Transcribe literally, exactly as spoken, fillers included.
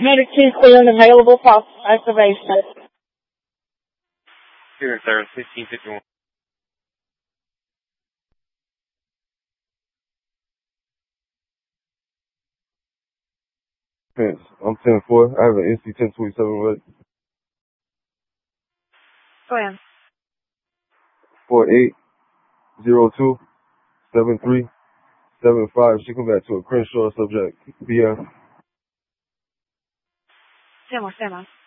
Medic two clear and available for activation. Here, sir, fifteen fifty-one. Pence, I'm ten four. I have an N C ten twenty-seven ready. Go ahead. four eight zero two seven three seven five. She come back to a Crenshaw subject. B F. ten one, ten one.